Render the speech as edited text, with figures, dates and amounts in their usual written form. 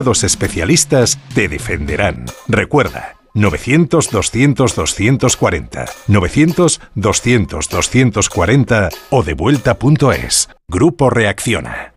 Los especialistas te defenderán. Recuerda, 900-200-240, 900-200-240 o devuelta.es. Grupo Reacciona.